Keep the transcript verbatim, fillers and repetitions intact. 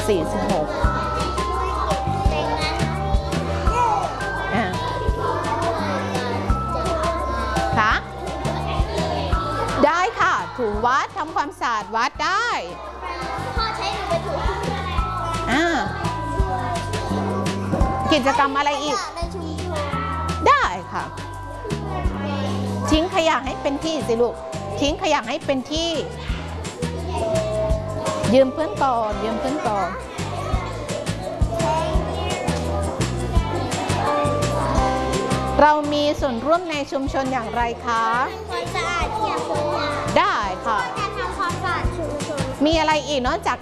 สี่สิบหกค่ะได้ค่ะถูวัดทำความสะอาดวัดได้พ่อใช้หนูไปถูอ่ากิจกรรมอะไรอีกในชุมชนได้ค่ะทิ้งขยะให้เป็นที่สิลูกทิ้งขยะให้เป็นที่ยืมเพื่อนก่อนยืมเพื่อนก่อนเรามีส่วนร่วมในชุมชนอย่างไรคะทำความสะอาดเที่ยวคนละได้ค่ะการทำความสะอาดชุมชนมีอะไรอีกนอกจาก